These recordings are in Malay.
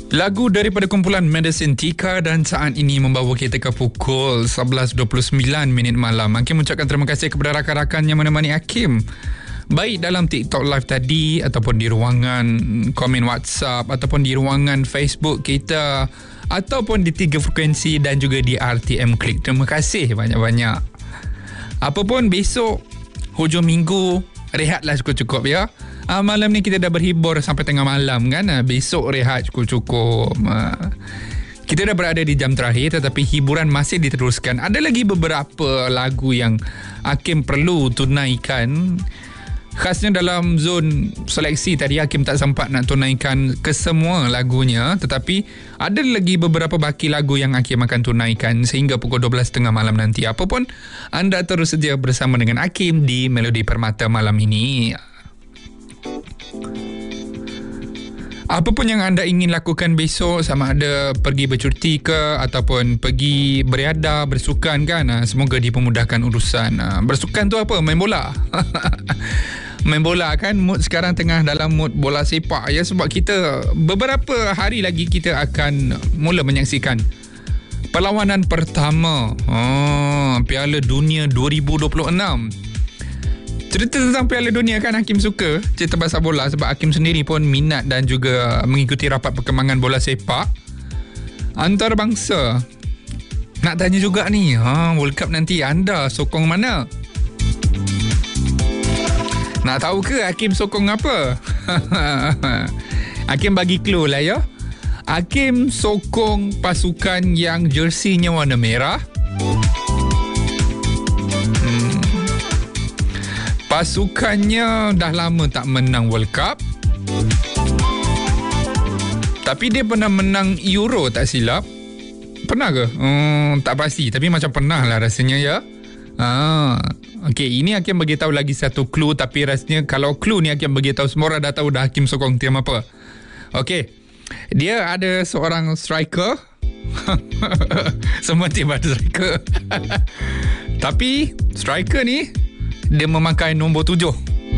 Lagu daripada kumpulan Medicine Tika dan saat ini membawa kita ke pukul 11.29 malam. Hakim ucapkan terima kasih kepada rakan-rakan yang menemani Hakim. Baik dalam TikTok live tadi ataupun di ruangan komen WhatsApp ataupun di ruangan Facebook kita ataupun di 3 frekuensi dan juga di RTM Klik. Terima kasih banyak-banyak. Apapun besok hujung minggu rehatlah cukup-cukup ya. Malam ni kita dah berhibur sampai tengah malam kan. Besok rehat cukup-cukup. Kita dah berada di jam terakhir tetapi hiburan masih diteruskan. Ada lagi beberapa lagu yang Hakim perlu tunaikan. Khasnya dalam zon seleksi tadi Hakim tak sempat nak tunaikan kesemua lagunya, tetapi ada lagi beberapa baki lagu yang Hakim akan tunaikan sehingga pukul 12.30 malam nanti. Apapun, anda terus sedia bersama dengan Hakim di Melodi Permata malam ini. Apa pun yang anda ingin lakukan besok, sama ada pergi bercuti ke ataupun pergi beriadah, bersukan kan, semoga dipermudahkan urusan. Bersukan tu apa? Main bola. Main bola kan, mood sekarang tengah dalam mood bola sepak ya, sebab kita beberapa hari lagi kita akan mula menyaksikan perlawanan pertama Piala Dunia 2026. Cerita tentang Piala Dunia kan Hakim suka cerita pasal bola sebab Hakim sendiri pun minat dan juga mengikuti rapat perkembangan bola sepak antarabangsa. Nak tanya juga ni, World Cup nanti anda sokong mana? Nak tahu ke Hakim sokong apa? Hakim bagi clue lah ya. Hakim sokong pasukan yang jersinya warna merah. Pasukannya dah lama tak menang World Cup. Tapi dia pernah menang Euro tak silap. Pernah ke? Tak pasti. Tapi macam pernah lah rasanya ya. Okey, ini Hakim bagi tahu lagi satu clue, tapi rasanya kalau clue ni Hakim bagi tahu semua orang dah tahu dah Hakim sokong tim apa. Okey. Dia ada seorang striker. Semua tim ada striker. Tapi striker ni dia memakai nombor 7.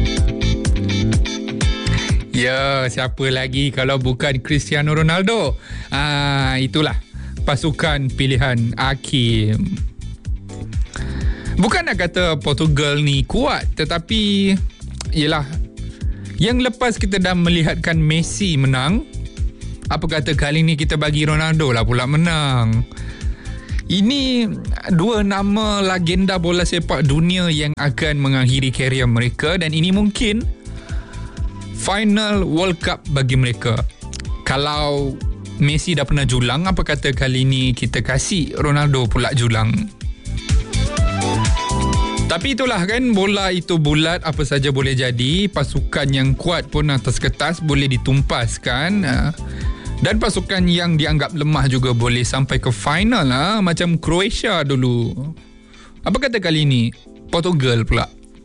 Ya, siapa lagi kalau bukan Cristiano Ronaldo? Itulah pasukan pilihan Hakim. Bukan nak kata Portugal ni kuat, tetapi yelah, yang lepas kita dah melihatkan Messi menang, apa kata kali ni kita bagi Ronaldo lah pula menang. Ini dua nama legenda bola sepak dunia yang akan mengakhiri karier mereka, dan ini mungkin final World Cup bagi mereka. Kalau Messi dah pernah julang, apa kata kali ni kita kasih Ronaldo pula julang. Tapi itulah kan, bola itu bulat, apa saja boleh jadi. Pasukan yang kuat pun atas kertas boleh ditumpaskan, dan pasukan yang dianggap lemah juga boleh sampai ke final macam Croatia dulu. Apa kata kali ni Portugal pula?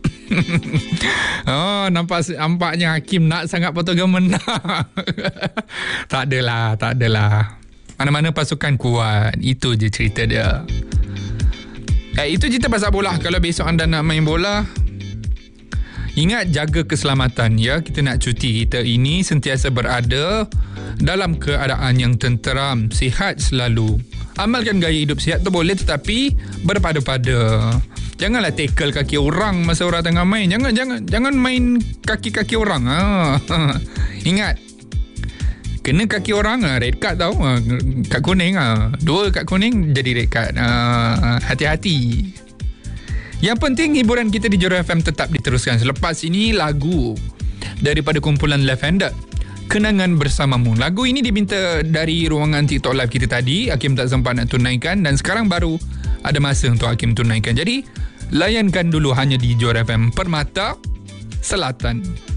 Nampaknya Hakim nak sangat Portugal menang. Tak adalah. Mana-mana pasukan kuat. Itu je cerita dia. Itu cerita pasal bola. Kalau besok anda nak main bola, ingat jaga keselamatan ya. Kita nak cuti kita ini sentiasa berada dalam keadaan yang tenteram, sihat selalu. Amalkan gaya hidup sihat tu boleh, tetapi berpada-pada. Janganlah tackle kaki orang masa orang tengah main. Jangan main kaki-kaki orang. Ingat, kena kaki orang, red card tau. Kad kuning, 2 kad kuning jadi red card. Hati-hati. Yang penting hiburan kita di Jura FM tetap diteruskan. Selepas ini lagu daripada kumpulan Lavender, Kenangan Bersamamu. Lagu ini diminta dari ruangan TikTok live kita tadi. Hakim tak sempat nak tunaikan, dan sekarang baru ada masa untuk Hakim tunaikan. Jadi layankan dulu hanya di Jura FM Permata Selatan.